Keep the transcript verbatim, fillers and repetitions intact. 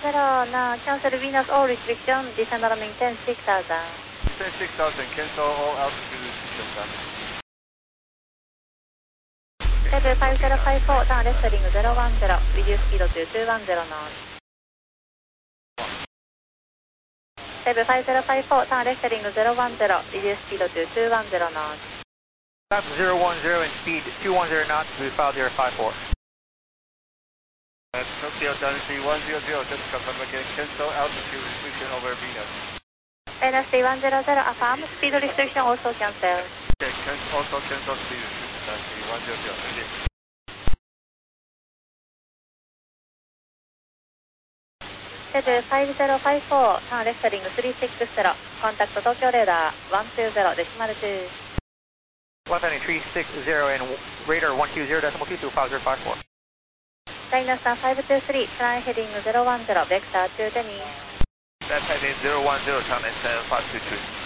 zero, now cancel Venus all restriction, descend and maintain six thousand. Maintain six thousand, cancel all altitude restrictions, sir. Level five zero five four, turn left heading zero one zero, reduce speed to two one zero knots. Level five zero five four, turn left heading zero one zero, reduce speed to two one zero knots. Left zero one zero and speed two one zero knots to five zero five four. At Tokyo Dynasty one zero zero, just confirm again, cancel altitude restriction over Venus. Dynasty one zero zero, affirm, speed restriction also cancel. Okay, can also cancel speed restriction, Dynasty one zero zero, thank you. Level five zero five four, turn left heading three six zero, contact Tokyo radar one two zero, decimal two. Left heading three six zero and radar one two zero decimal two to five zero five four. Dynasty five two three, turn heading zero one zero, vector two ten. Left heading zero one zero, turn and five two three.